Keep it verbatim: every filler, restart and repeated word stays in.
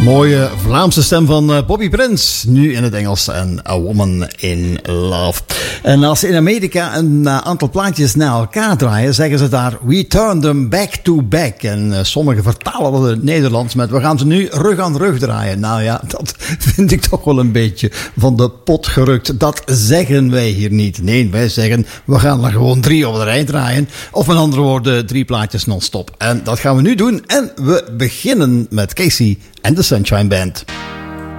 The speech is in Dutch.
Mooie Vlaamse stem van uh, Bobby Prince, nu in het Engels en A Woman in Love. En als ze in Amerika een uh, aantal plaatjes naar elkaar draaien, zeggen ze daar we turn them back to back. En uh, sommigen vertalen dat in het Nederlands met we gaan ze nu rug aan rug draaien. Nou ja, dat vind ik toch wel een beetje van de pot gerukt. Dat zeggen wij hier niet. Nee, wij zeggen we gaan er gewoon drie op de rij draaien. Of met andere woorden, drie plaatjes non-stop. En dat gaan we nu doen. En we beginnen met Casey en de Sunshine Band.